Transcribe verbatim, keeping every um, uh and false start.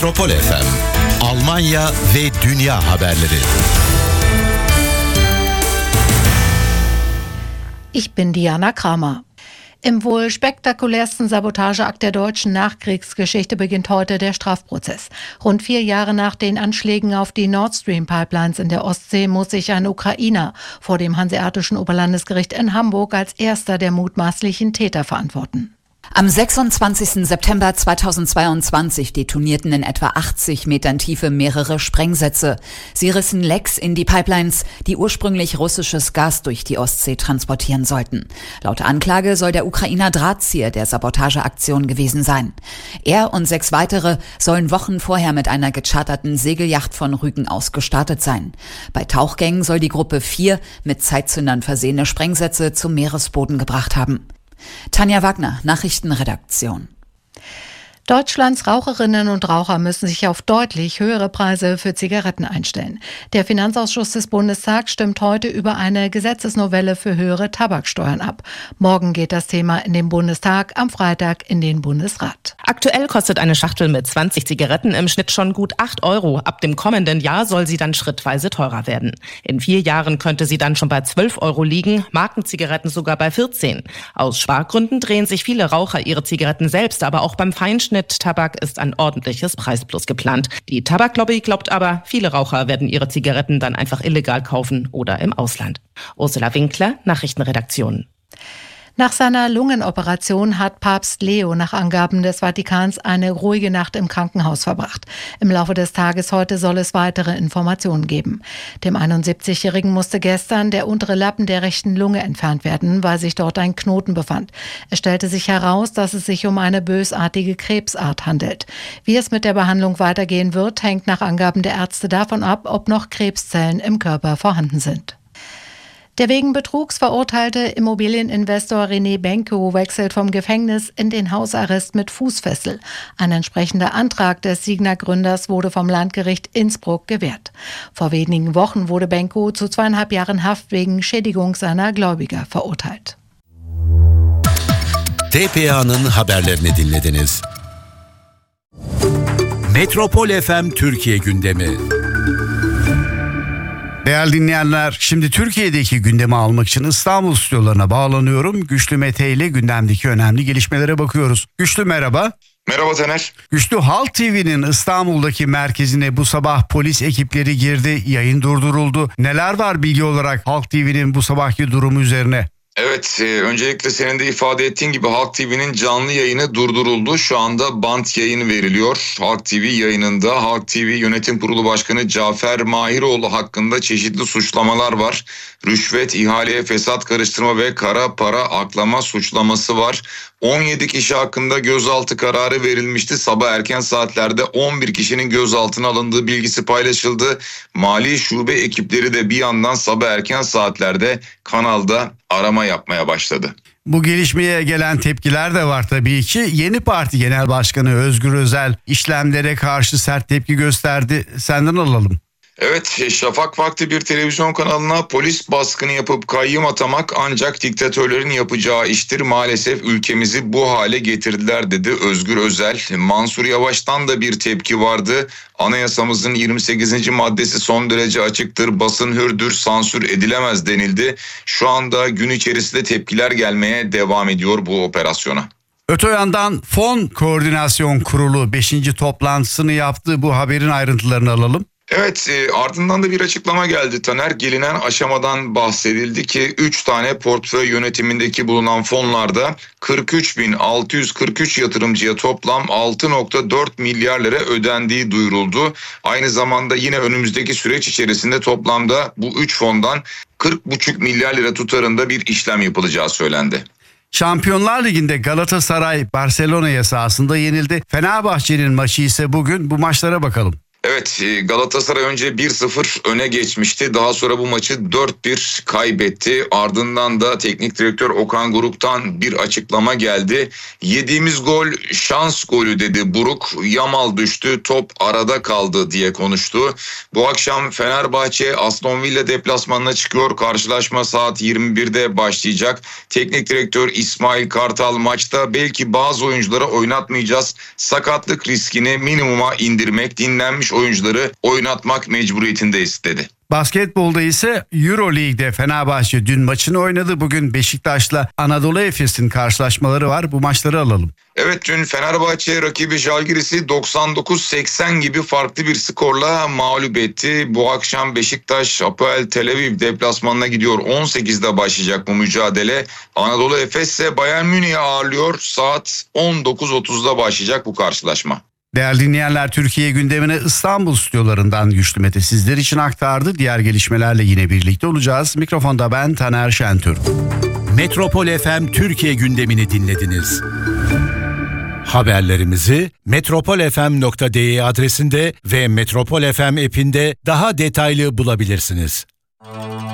Metropol F M, Almanya ve dünya haberleri. Ich bin Diana Kramer. Im wohl spektakulärsten Sabotageakt der deutschen Nachkriegsgeschichte beginnt heute der Strafprozess. Rund vier Jahre nach den Anschlägen auf die Nord Stream Pipelines in der Ostsee muss sich ein Ukrainer vor dem Hanseatischen Oberlandesgericht in Hamburg als erster der mutmaßlichen Täter verantworten. Am sechsundzwanzigsten September zweitausendzweiundzwanzig detonierten in etwa achtzig Metern Tiefe mehrere Sprengsätze. Sie rissen Lecks in die Pipelines, die ursprünglich russisches Gas durch die Ostsee transportieren sollten. Laut Anklage soll der Ukrainer Drahtzieher der Sabotageaktion gewesen sein. Er und sechs weitere sollen Wochen vorher mit einer gecharterten Segelyacht von Rügen aus gestartet sein. Bei Tauchgängen soll die Gruppe vier mit Zeitzündern versehene Sprengsätze zum Meeresboden gebracht haben. Tanja Wagner, Nachrichtenredaktion. Deutschlands Raucherinnen und Raucher müssen sich auf deutlich höhere Preise für Zigaretten einstellen. Der Finanzausschuss des Bundestags stimmt heute über eine Gesetzesnovelle für höhere Tabaksteuern ab. Morgen geht das Thema in den Bundestag, am Freitag in den Bundesrat. Aktuell kostet eine Schachtel mit zwanzig Zigaretten im Schnitt schon gut acht Euro. Ab dem kommenden Jahr soll sie dann schrittweise teurer werden. In vier Jahren könnte sie dann schon bei zwölf Euro liegen, Markenzigaretten sogar bei vierzehn. Aus Spargründen drehen sich viele Raucher ihre Zigaretten selbst, aber auch beim Feinschnitt Tabak ist ein ordentliches Preisplus geplant. Die Tabaklobby glaubt aber, viele Raucher werden ihre Zigaretten dann einfach illegal kaufen oder im Ausland. Ursula Winkler, Nachrichtenredaktion. Nach seiner Lungenoperation hat Papst Leo nach Angaben des Vatikans eine ruhige Nacht im Krankenhaus verbracht. Im Laufe des Tages heute soll es weitere Informationen geben. Dem einundsiebzigjährigen musste gestern der untere Lappen der rechten Lunge entfernt werden, weil sich dort ein Knoten befand. Es stellte sich heraus, dass es sich um eine bösartige Krebsart handelt. Wie es mit der Behandlung weitergehen wird, hängt nach Angaben der Ärzte davon ab, ob noch Krebszellen im Körper vorhanden sind. Der wegen Betrugs verurteilte Immobilieninvestor René Benko wechselt vom Gefängnis in den Hausarrest mit Fußfessel. Ein entsprechender Antrag des Signa-Gründers wurde vom Landgericht Innsbruck gewährt. Vor wenigen Wochen wurde Benko zu zweieinhalb Jahren Haft wegen Schädigung seiner Gläubiger verurteilt. T P A'nın haberlerini dinlediniz. Metropol F M Türkiye gündemi. Değerli dinleyenler, şimdi Türkiye'deki gündemi almak için İstanbul stüdyolarına bağlanıyorum. Güçlü Mete ile gündemdeki önemli gelişmelere bakıyoruz. Güçlü merhaba. Merhaba Taner. Güçlü, Halk T V'nin İstanbul'daki merkezine bu sabah polis ekipleri girdi, yayın durduruldu. Neler var bilgi olarak Halk T V'nin bu sabahki durumu üzerine? Evet, e, öncelikle senin de ifade ettiğin gibi Halk T V'nin canlı yayını durduruldu. Şu anda bant yayın veriliyor. Halk T V yayınında Halk T V Yönetim Kurulu Başkanı Cafer Mahiroğlu hakkında çeşitli suçlamalar var. Rüşvet, ihaleye fesat karıştırma ve kara para aklama suçlaması var. on yedi kişi hakkında gözaltı kararı verilmişti. Sabah erken saatlerde on bir kişinin gözaltına alındığı bilgisi paylaşıldı. Mali şube ekipleri de bir yandan sabah erken saatlerde kanalda arama yapmaya başladı. Bu gelişmeye gelen tepkiler de var tabii ki. Yeni Parti Genel Başkanı Özgür Özel işlemlere karşı sert tepki gösterdi. Senden alalım. Evet, Şafak vakti bir televizyon kanalına polis baskını yapıp kayyım atamak ancak diktatörlerin yapacağı iştir. Maalesef ülkemizi bu hale getirdiler dedi Özgür Özel. Mansur Yavaş'tan da bir tepki vardı. Anayasamızın yirmi sekizinci maddesi son derece açıktır. Basın hürdür, sansür edilemez denildi. Şu anda gün içerisinde tepkiler gelmeye devam ediyor bu operasyona. Öte yandan Fon Koordinasyon Kurulu beşinci toplantısını yaptı. Bu haberin ayrıntılarını alalım. Evet, e, ardından da bir açıklama geldi Taner. Gelinen aşamadan bahsedildi ki üç tane portföy yönetimindeki bulunan fonlarda kırk üç bin altı yüz kırk üç yatırımcıya toplam altı nokta dört milyar lira ödendiği duyuruldu. Aynı zamanda yine önümüzdeki süreç içerisinde toplamda bu üç fondan kırk buçuk milyar lira tutarında bir işlem yapılacağı söylendi. Şampiyonlar Ligi'nde Galatasaray Barcelona'ya sahasında yenildi. Fenerbahçe'nin maçı ise bugün, bu maçlara bakalım. Evet, Galatasaray önce bir sıfır öne geçmişti. Daha sonra bu maçı dört bir kaybetti. Ardından da teknik direktör Okan Buruk'tan bir açıklama geldi. Yediğimiz gol şans golü dedi Buruk. Yamal düştü, top arada kaldı diye konuştu. Bu akşam Fenerbahçe Aston Villa deplasmanına çıkıyor. Karşılaşma saat yirmi birde başlayacak. Teknik direktör İsmail Kartal maçta belki bazı oyunculara oynatmayacağız. Sakatlık riskini minimuma indirmek, dinlenmiş oyuncuları oynatmak mecburiyetindeyiz dedi. Basketbolda ise Euro League'de Fenerbahçe dün maçını oynadı. Bugün Beşiktaş'la Anadolu Efes'in karşılaşmaları var. Bu maçları alalım. Evet, dün Fenerbahçe rakibi Žalgiris'i doksan dokuz seksen gibi farklı bir skorla mağlup etti. Bu akşam Beşiktaş Apoel Tel Aviv deplasmanına gidiyor. on sekizde başlayacak bu mücadele. Anadolu Efes ise Bayern Münih'i ağırlıyor. Saat on dokuz otuzda başlayacak bu karşılaşma. Değerli dinleyenler, Türkiye gündemine İstanbul stüdyolarından Güçlü Mete sizler için aktardı. Diğer gelişmelerle yine birlikte olacağız. Mikrofonda ben Taner Şentürk. Metropol F M Türkiye gündemini dinlediniz. Haberlerimizi metropol f m nokta d e adresinde ve Metropol F M app'inde daha detaylı bulabilirsiniz.